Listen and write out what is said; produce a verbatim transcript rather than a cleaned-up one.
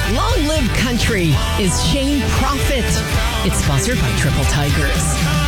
Long Live Country is Shane Prophet. It's sponsored by Triple Tigers.